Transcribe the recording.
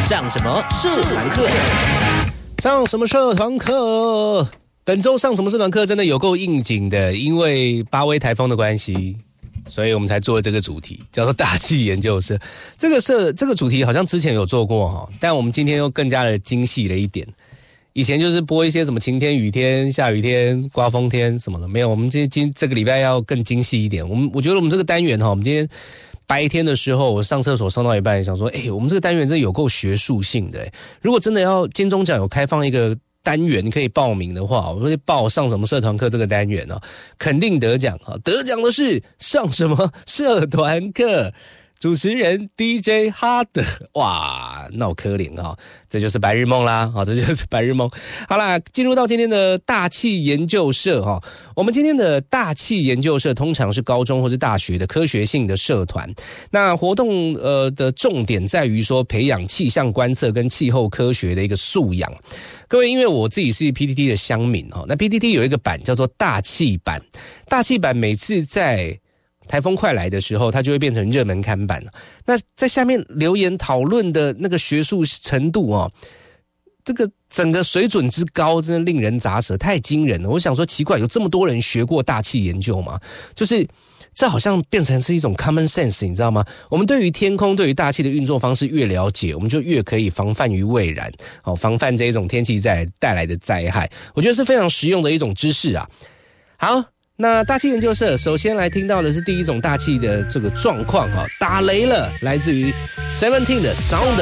上什么社团课？ 上什么社团课？本周上什么社团课真的有够应景的，因为巴威台风的关系，所以我们才做了这个主题，叫做大气研究社。这个主题好像之前有做过哈，但我们今天又更加的精细了一点。以前就是播一些什么晴天、雨天、下雨天、刮风天什么的，没有。我们这个礼拜要更精细一点。我觉得我们这个单元哈，我们今天白天的时候，我上厕所上到一半，想说，我们这个单元真的有够学术性的。如果真的要金钟奖有开放一个单元可以报名的话，我会报上什么社团课这个单元呢？肯定得奖啊！得奖的是上什么社团课。主持人 DJ 哈德，哇，闹可怜啊！这就是白日梦啦，这就是白日梦。好啦，进入到今天的大气研究社哈。我们今天的大气研究社通常是高中或是大学的科学性的社团，那活动的重点在于说培养气象观测跟气候科学的一个素养。各位，因为我自己是 PTT 的乡民哈，那 PTT 有一个版叫做大气版，大气版每次在台风快来的时候，它就会变成热门看板。那在下面留言讨论的那个学术程度这个整个水准之高，真的令人咂舌，太惊人了。我想说，奇怪，有这么多人学过大气研究吗？就是这好像变成是一种 common sense， 你知道吗？我们对于天空、对于大气的运作方式越了解，我们就越可以防范于未然，防范这一种天气带来的灾害。我觉得是非常实用的一种知识啊。好。那大气研究社首先来听到的是第一种大气的这个状况打雷了，来自于 Seventeen 的 Sound。